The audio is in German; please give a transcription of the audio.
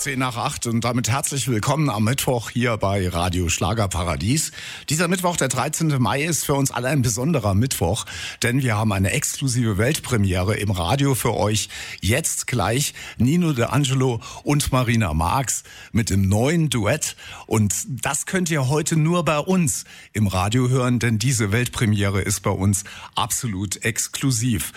10 nach 8 und damit herzlich willkommen am Mittwoch hier bei Radio Schlagerparadies. Dieser Mittwoch, der 13. Mai, ist für uns alle ein besonderer Mittwoch, denn wir haben eine exklusive Weltpremiere im Radio für euch. Jetzt gleich Nino D'Angelo und Marina Marx mit dem neuen Duett. Und das könnt ihr heute nur bei uns im Radio hören, denn diese Weltpremiere ist bei uns absolut exklusiv.